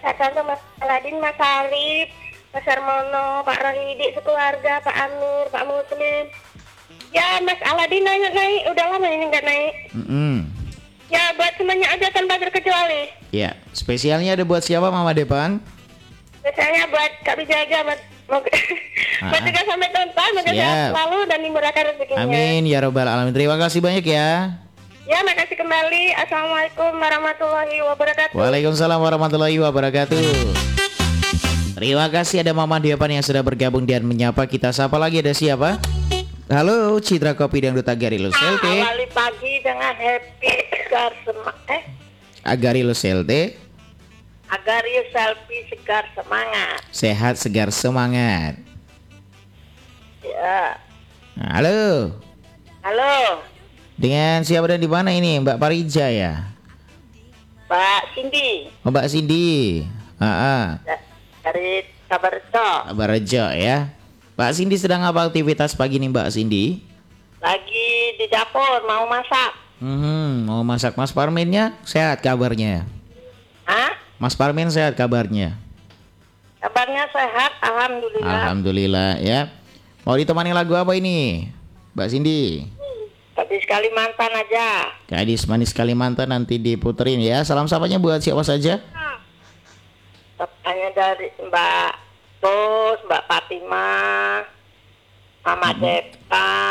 Tante Mas Aladin, Mas Alif, Mas Armono, Pak Rohidi, sekeluarga, Pak Amir, Pak Muslim. Ya, Mas Aladin naik, udah lama ini nggak naik. Ya, buat semuanya aja tanpa terkecuali. Ya, spesialnya ada buat siapa Mama Depan? Biasanya buat Kak Bijaja, buat juga sampai tuntas, semoga sehat selalu dan dimurahkan rezekinya. Amin ya robbal alamin. Terima kasih banyak ya. Ya, makasih kembali. Assalamualaikum warahmatullahi wabarakatuh. Waalaikumsalam warahmatullahi wabarakatuh. Terima kasih ada Mama Depan yang sudah bergabung dan menyapa kita. Siapa lagi, ada siapa? Halo, Citra Kopi Dangdut Agarilus LT. Awali pagi dengan happy segar Agarilus LT. Agarius selfie segar semangat. Sehat segar semangat. Ya. Halo. Halo. Dengan siapa dan di mana ini? Mbak Parija ya? Mbak Cindy. Oh, Mbak Cindy. Dari Kabarjo. Kabarjo ya. Mbak Cindy sedang apa aktivitas pagi nih Mbak Cindy? Lagi di dapur mau masak. Mau masak. Mas Parminnya sehat kabarnya? Hah? Mas Parmin sehat kabarnya? Kabarnya sehat, alhamdulillah. Alhamdulillah ya. Mau ditemani lagu apa ini, Mbak Cindy? Gadis Kalimantan aja. Gadis manis Kalimantan nanti diputerin ya. Salam sapanya buat siapa saja? Tanya dari Mbak Bos, Mbak Fatimah, Mama Depa.